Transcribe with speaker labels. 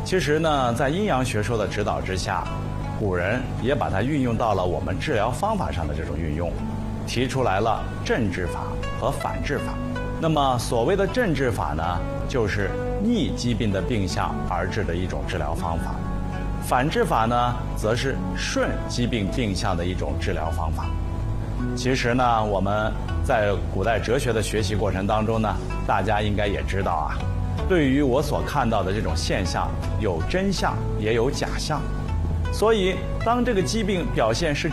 Speaker 1: 其实呢，在阴阳学说的指导之下，古人也把它运用到了我们治疗方法上的这种运用，提出来了正治法和反治法。那么所谓的正治法呢，就是逆疾病的病象而治的一种治疗方法；反治法呢，则是顺疾病病象的一种治疗方法。其实呢，我们在古代哲学的学习过程当中呢，大家应该也知道啊，对于我所看到的这种现象，有真相也有假象。所以当这个疾病表现是